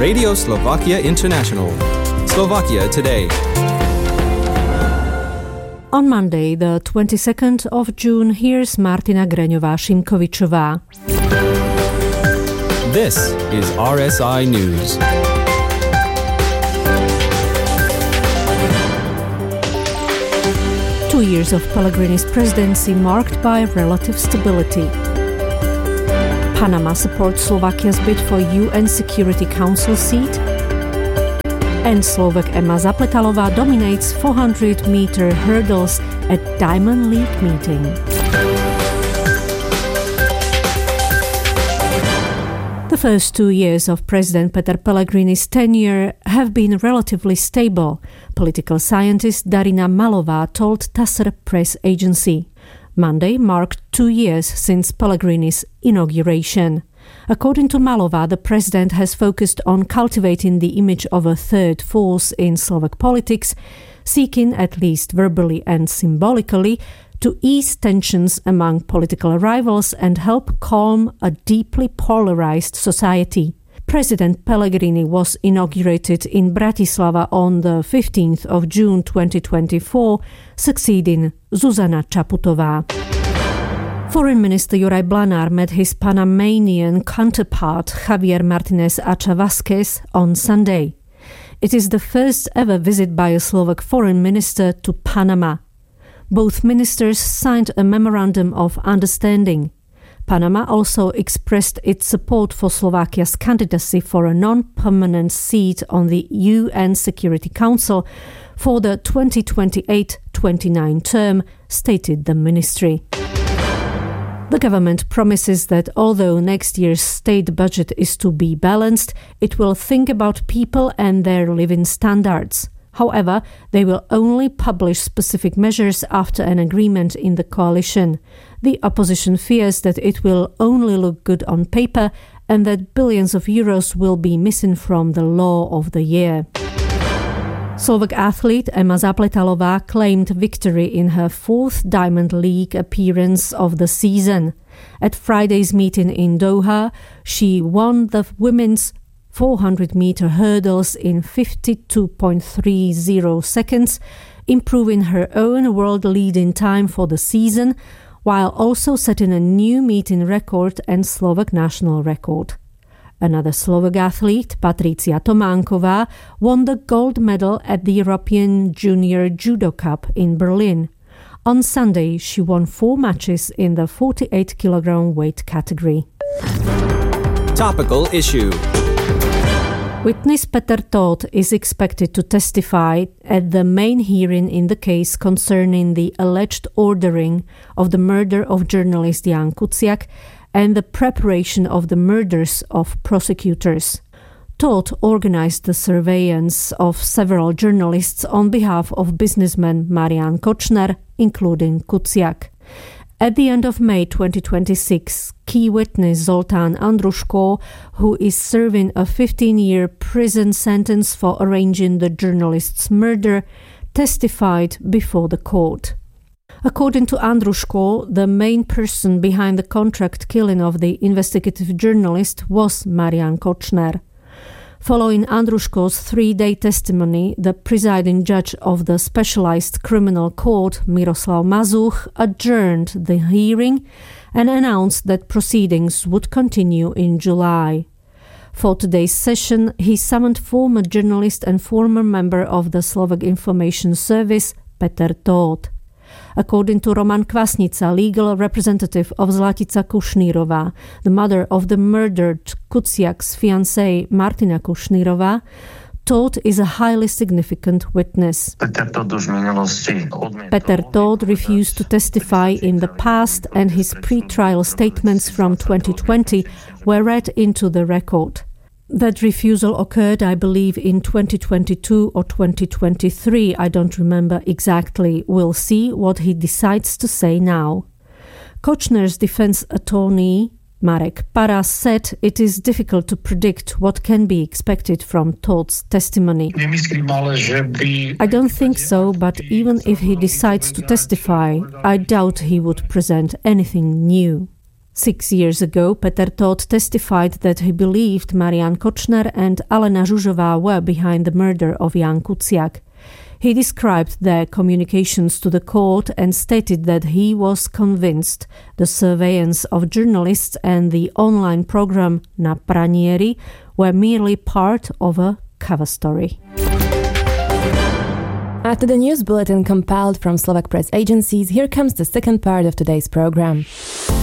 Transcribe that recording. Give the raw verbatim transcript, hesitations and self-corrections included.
Radio Slovakia International. Slovakia Today. On Monday, the twenty-second of June, here's Martina Greňová-Šimkovičová. This is R S I News. Two years of Pellegrini's presidency marked by relative stability. Panama supports Slovakia's bid for U N Security Council seat. And Slovak Emma Zapletalová dominates four hundred meter hurdles at Diamond League meeting. The first two years of President Peter Pellegrini's tenure have been relatively stable, political scientist Darina Malová told T A S R press agency. Monday marked two years since Pellegrini's inauguration. According to Malová, the president has focused on cultivating the image of a third force in Slovak politics, seeking, at least verbally and symbolically, to ease tensions among political rivals and help calm a deeply polarized society. President Pellegrini was inaugurated in Bratislava on the fifteenth of June twenty twenty-four, succeeding Zuzana Čaputová. Foreign Minister Juraj Blanár met his Panamanian counterpart Javier Martínez Acha Vázquez on Sunday. It is the first ever visit by a Slovak foreign minister to Panama. Both ministers signed a memorandum of understanding. Panama also expressed its support for Slovakia's candidacy for a non-permanent seat on the U N Security Council for the twenty twenty-eight twenty-nine term, stated the ministry. The government promises that although next year's state budget is to be balanced, it will think about people and their living standards. However, they will only publish specific measures after an agreement in the coalition. The opposition fears that it will only look good on paper and that billions of euros will be missing from the law of the year. Slovak athlete Emma Zapletalová claimed victory in her fourth Diamond League appearance of the season. At Friday's meeting in Doha, she won the women's four hundred meter hurdles in fifty-two point three zero seconds, improving her own world-leading time for the season, while also setting a new meeting record and Slovak national record. Another Slovak athlete, Patricia Tománková, won the gold medal at the European Junior Judo Cup in Berlin. On Sunday, she won four matches in the forty-eight kilogram weight category. Topical issue. Witness Peter Todt is expected to testify at the main hearing in the case concerning the alleged ordering of the murder of journalist Jan Kuciak and the preparation of the murders of prosecutors. Todt organized the surveillance of several journalists on behalf of businessman Marián Kočner, including Kuciak. At the end of May twenty twenty-six, key witness Zoltán Andruško, who is serving a fifteen-year prison sentence for arranging the journalist's murder, testified before the court. According to Andruško, the main person behind the contract killing of the investigative journalist was Marián Kočner. Following Andruško's three-day testimony, the presiding judge of the Specialized Criminal Court, Miroslav Mazuch, adjourned the hearing and announced that proceedings would continue in July. For today's session, he summoned former journalist and former member of the Slovak Information Service, Peter Todt. According to Roman Kvasnica, legal representative of Zlatica Kušnírova, the mother of the murdered Kuciak's fiancée Martina Kušnírova, Todt is a highly significant witness. Peter Todt refused to testify in the past, and his pre-trial statements from twenty twenty were read into the record. That refusal occurred, I believe, in twenty twenty-two or twenty twenty-three. I don't remember exactly. We'll see what he decides to say now. Kočner's defense attorney, Marek Para, said it is difficult to predict what can be expected from Todt's testimony. I don't think so, but even if he decides to testify, I doubt he would present anything new. Six years ago, Peter Todt testified that he believed Marian Kočner and Alena Žužová were behind the murder of Jan Kuciak. He described their communications to the court and stated that he was convinced the surveillance of journalists and the online program Na Pranieri were merely part of a cover story. After the news bulletin compiled from Slovak press agencies, here comes the second part of today's program.